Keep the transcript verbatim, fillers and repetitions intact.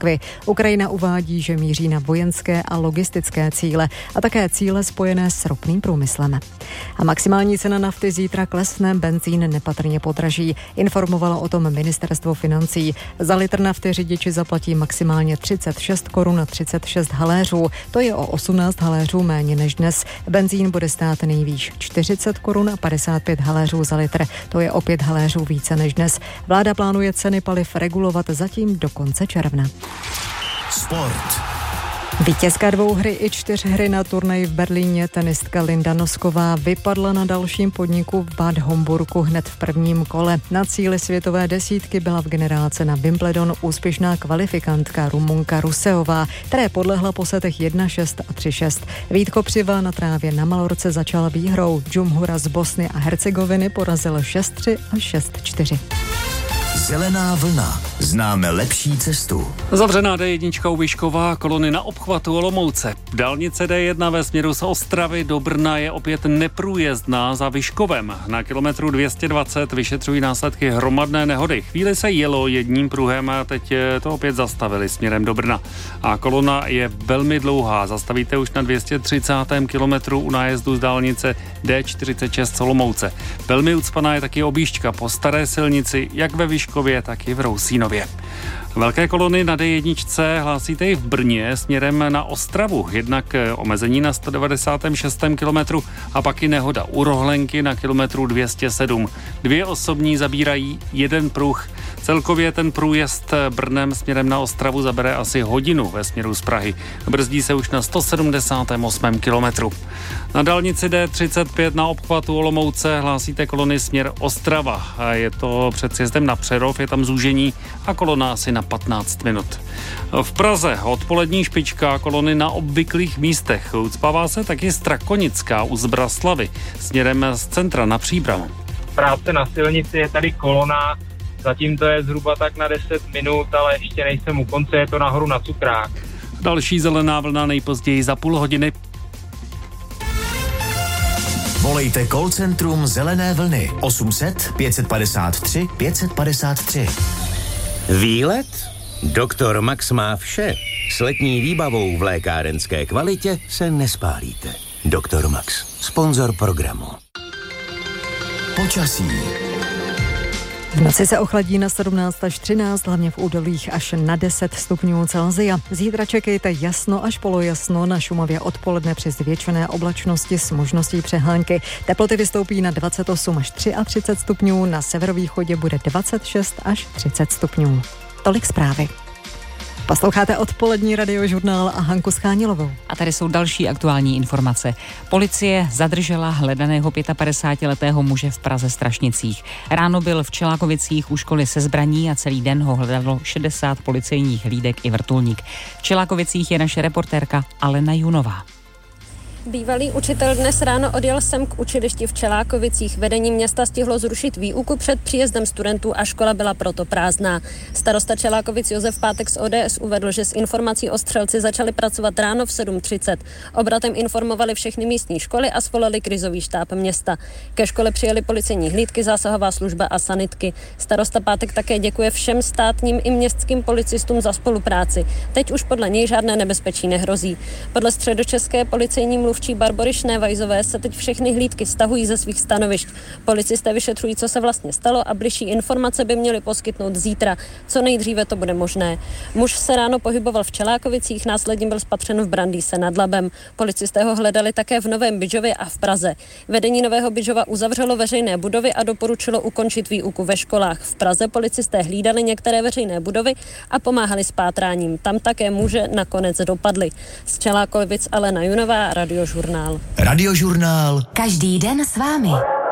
Moskvy. Ukrajina uvádí, že míří na vojenské a logistické cíle a také cíle spojené s ropným průmyslem. A maximální cena nafty zítra klesne, benzín nepatrně podraží. Informovalo o tom ministerstvo financí. Za litr nafty řidiči zaplatí maximálně třicet šest korun a třicet šest haléřů. To je o osmnáct haléřů méně než dnes. Benzín bude stát nejvýš čtyřicet korun a padesát pět haléřů za litr. To je o pět haléřů více než dnes. Vláda plánuje ceny paliv regulovat zatím do konce června. Sport. Vítězka dvou hry i čtyř hry na turnaji v Berlíně, tenistka Linda Nosková, vypadla na dalším podniku v Bad Homburgu hned v prvním kole. Na cíli světové desítky byla v generálce na Wimbledon úspěšná kvalifikantka Rumunka Ruseová, které podlehla po setech jedna šest a tři šest. Vít Kopřiva na trávě na Malorce začal výhrou. Džumhura z Bosny a Hercegoviny porazil šest tři a šest čtyři. Zelená vlna. Známe lepší cestu. Zavřená dé jedna u Vyškova, kolony na obchvatu Olomouce. Dálnice dé jedna ve směru z Ostravy do Brna je opět neprůjezdná za Vyškovem. Na kilometru dvě stě dvacet vyšetřují následky hromadné nehody. Chvíli se jelo jedním pruhem a teď to opět zastavili směrem do Brna. A kolona je velmi dlouhá. Zastavíte už na dvě stě třicátém kilometru u nájezdu z dálnice dé čtyřicet šest z Olomouce. Velmi ucpaná je taky objížďka po staré silnici, jak ve Vyškově, tak i v Rousínově. Velké kolony na dé jedna hlásíte i v Brně směrem na Ostravu. Jednak omezení na sto devadesátém šestém kilometru a pak i nehoda u Rohlenky na kilometru dvě stě sedm. Dvě osobní zabírají jeden pruh. Celkově ten průjezd Brnem směrem na Ostravu zabere asi hodinu ve směru z Prahy. Brzdí se už na sto sedmdesátém osmém kilometru. Na dálnici dé třicet pět na obchvatu Olomouce hlásíte kolony směr Ostrava. Je to před sjezdem na Přerov, je tam zúžení a kolona asi na patnáct minut. V Praze odpolední špička, kolony na obvyklých místech. Ucpává se taky Strakonická u Zbraslavy směrem z centra na Příbram. Práce na silnici, je tady kolona, zatím to je zhruba tak na deset minut, ale ještě nejsem u konce, je to nahoru na Cukrák. Další zelená vlna nejpozději za půl hodiny. Volejte call centrum Zelené vlny osm set pět padesát tři pět padesát tři. Výlet? Doktor Max má vše. S letní výbavou v lékárenské kvalitě se nespálíte. Doktor Max, sponzor programu. Počasí. V noci se ochladí na sedmnáct až třináct, hlavně v údolích až na deset stupňů Celsia. Zítra čekejte jasno až polojasno, na Šumavě odpoledne při zvětšené oblačnosti s možností přehánky. Teploty vystoupí na dvacet osm až třicet tři stupňů, na severovýchodě bude dvacet šest až třicet stupňů. Tolik zprávy. Posloucháte odpolední radiožurnál a Hanku Schánilovou. A tady jsou další aktuální informace. Policie zadržela hledaného padesátipětiletého muže v Praze Strašnicích. Ráno byl v Čelákovicích u školy se zbraní a celý den ho hledalo šedesát policejních hlídek i vrtulník. V Čelákovicích je naše reportérka Alena Junová. Bývalý učitel dnes ráno odjel sem k učilišti v Čelákovicích. Vedení města stihlo zrušit výuku před příjezdem studentů a škola byla proto prázdná. Starosta Čelákovic Josef Pátek z O D S uvedl, že s informací o střelci začali pracovat ráno v sedm třicet. Obratem informovali všechny místní školy a svolali krizový štáb města. Ke škole přijeli policejní hlídky, zásahová služba a sanitky. Starosta Pátek také děkuje všem státním i městským policistům za spolupráci. Teď už podle něj žádné nebezpečí nehrozí. Podle středočeské policejní mluvčí Barbory Šnévajzové se teď všechny hlídky stahují ze svých stanovišť. Policisté vyšetřují, co se vlastně stalo a bližší informace by měly poskytnout zítra. Co nejdříve to bude možné. Muž se ráno pohyboval v Čelákovicích, následně byl spatřen v Brandýse nad Labem. Policisté ho hledali také v Novém Bydžově a v Praze. Vedení Nového Bydžova uzavřelo veřejné budovy a doporučilo ukončit výuku ve školách. V Praze policisté hlídali některé veřejné budovy a pomáhali s pátráním. Tam také muže nakonec dopadli. Z Čelákovic Alena Junová, Radio Radiožurnál. Radiožurnál. Každý den s vámi.